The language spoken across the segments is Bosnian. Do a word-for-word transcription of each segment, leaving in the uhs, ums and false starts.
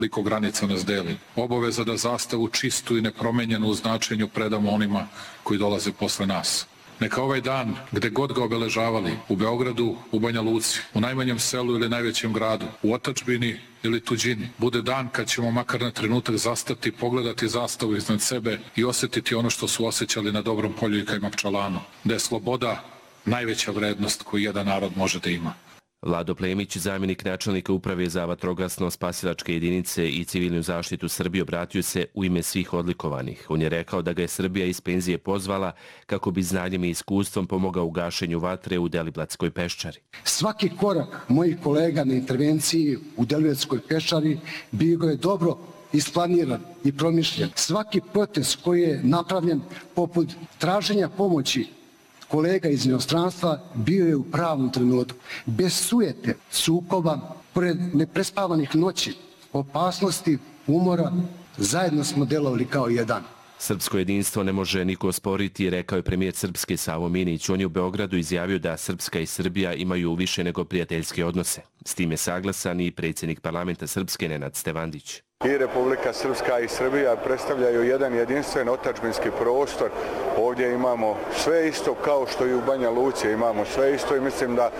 Koliko granica nas deli. Obaveza da zastavu čistu i nepromenjenu u značenju predamo onima koji dolaze posle nas. Neka ovaj dan, gde god ga obeležavali, u Beogradu, u Banja Luci, u najmanjem selu ili najvećem gradu, u otadžbini ili tuđini, bude dan kad ćemo makar na trenutak zastati, pogledati zastavu iznad sebe i osjetiti ono što su osjećali na Dobrom polju i Kajmakčalanu, da je sloboda najveća vrednost koju jedan narod može da ima. Vlado Plemić, zamjenik načelnika Uprave za vatrogasno-spasilačke jedinice i civilnu zaštitu Srbije, obratio se u ime svih odlikovanih. On je rekao da ga je Srbija iz penzije pozvala kako bi znanjem i iskustvom pomogao u gašenju vatre u Deliblatskoj peščari. Svaki korak mojih kolega na intervenciji u Deliblatskoj peščari bio je dobro isplaniran i promišljen. Svaki potez koji je napravljen poput traženja pomoći kolega iz inostranstva bio je u pravom trenutku. Bez sujete, sukoba, pored neprespavanih noći, opasnosti, umora, zajedno smo delovali kao jedan. Srpsko jedinstvo ne može niko osporiti, rekao je premijer Srpske Savo Minić. On je u Beogradu izjavio da Srpska i Srbija imaju više nego prijateljske odnose. S tim je saglasan i predsjednik parlamenta Srpske Nenad Stevandić. I Republika Srpska i Srbija predstavljaju jedan jedinstven otadžbinski prostor. Ovdje imamo sve isto kao što i u Banja Luci imamo sve isto i mislim da a,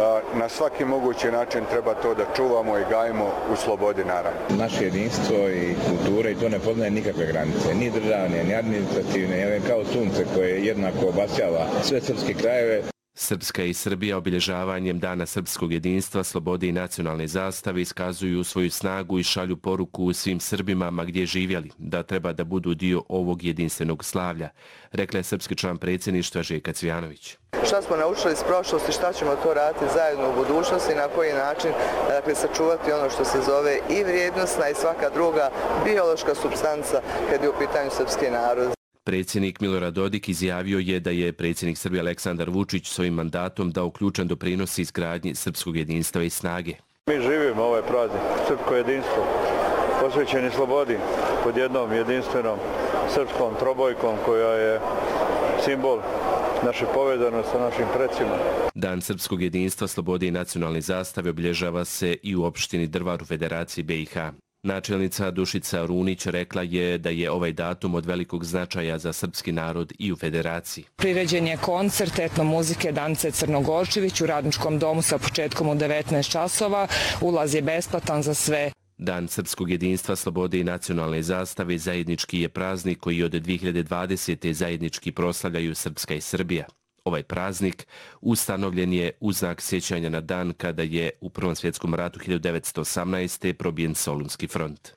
na svaki mogući način treba to da čuvamo i gajimo u slobodi naravno. Naše jedinstvo i kulture i to ne poznaje nikakve granice, ni državne, ni administrativne, kao sunce koje jednako obasjava sve srpske krajeve. Srpska i Srbija obilježavanjem Dana srpskog jedinstva, slobode i nacionalne zastave iskazuju svoju snagu i šalju poruku svim Srbima ma gdje živjeli, da treba da budu dio ovog jedinstvenog slavlja, rekla je srpski član predsjedništva Željka Cvijanović. Šta smo naučili iz prošlosti, šta ćemo to raditi zajedno u budućnosti, na koji način dakle, sačuvati ono što se zove i vrijednostna i svaka druga biološka supstanca kad je u pitanju srpski narod. Predsjednik Milorad Dodik izjavio je da je predsjednik Srbije Aleksandar Vučić svojim mandatom dao ključan doprinos izgradnji srpskog jedinstva i snage. Mi živimo ovaj praznik, srpsko jedinstvo, posvećeni slobodi pod jednom jedinstvenom srpskom trobojkom koja je simbol naše povezanosti sa našim precima. Dan srpskog jedinstva, slobode i nacionalne zastave obilježava se i u opštini Drvar u Federaciji B i H. Načelnica Dušica Runić rekla je da je ovaj datum od velikog značaja za srpski narod i u Federaciji. Priređen je koncert etno muzike Dance Crnogorčević u Radničkom domu sa početkom u devetnaest časova. Ulaz je besplatan za sve. Dan srpskog jedinstva, slobode i nacionalne zastave zajednički je praznik koji od dvije hiljade dvadesete. zajednički proslavljaju Srpska i Srbija. Ovaj praznik ustanovljen je u znak sjećanja na dan kada je u Prvom svjetskom ratu hiljadu devetsto osamnaeste. probijen Solunski front.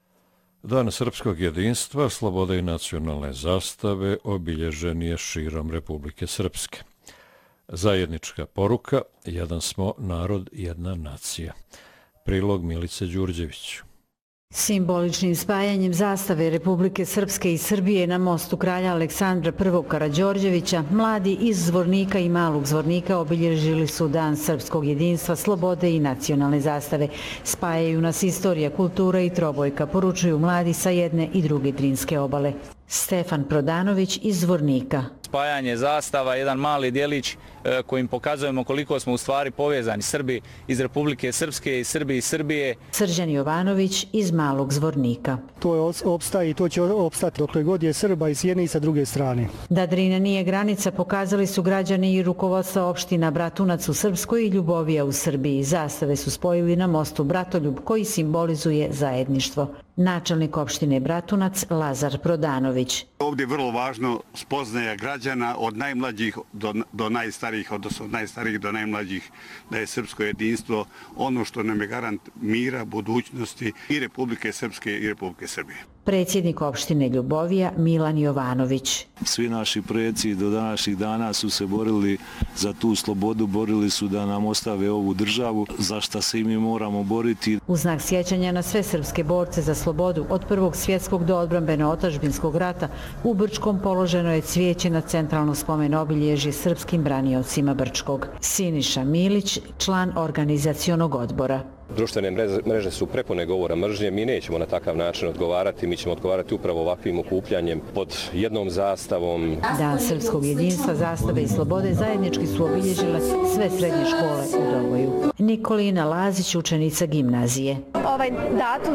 Dan srpskog jedinstva, slobode i nacionalne zastave obilježen je širom Republike Srpske. Zajednička poruka, jedan smo narod, jedna nacija. Prilog Milice Đurđević. Simboličnim spajanjem zastave Republike Srpske i Srbije na mostu kralja Aleksandra prvog. Karađorđevića, mladi iz Zvornika i Malog Zvornika obilježili su Dan srpskog jedinstva, slobode i nacionalne zastave. Spajaju nas istorija, kultura i trobojka, poručuju mladi sa jedne i druge Drinske obale. Stefan Prodanović iz Zvornika. Spajanje zastava, jedan mali djelić kojim pokazujemo koliko smo u stvari povezani Srbi iz Republike Srpske i Srbi iz Srbije. Srđan Jovanović iz Malog Zvornika. To je opstaje i to će opstati dokle god je Srba i s jedne i sa druge strane. Da Drina nije granica pokazali su građani i rukovodstva opština Bratunac u Srpskoj i Ljubovija u Srbiji. Zastave su spojili na mostu Bratoljub koji simbolizuje zajedništvo. Načelnik opštine Bratunac Lazar Prodanović. Ovdje je vrlo važno spoznaja građana od najmlađih do, do najstarijih, odnosno od najstarijih do najmlađih, da je srpsko jedinstvo ono što nam je garant mira, budućnosti i Republike Srpske i Republike Srbije. Predsjednik opštine Ljubovija Milan Jovanović. Svi naši preci do današnjih dana su se borili za tu slobodu, borili su da nam ostave ovu državu, za što se i mi moramo boriti. U znak sjećanja na sve srpske borce za slobodu od Prvog svjetskog do odbrambeno-otadžbinskog rata, u Brčkom položeno je cvijeće na centralno spomen obilježje srpskim braniocima Brčkog. Siniša Milić, član organizacionog odbora. Društvene mreže su prepune govora mržnje, mi nećemo na takav način odgovarati, mi ćemo odgovarati upravo ovakvim okupljanjem pod jednom zastavom. Dan srpskog jedinstva, zastave i slobode zajednički su obilježile sve srednje škole u Doboju. Nikolina Lazić, učenica gimnazije. Ovaj datum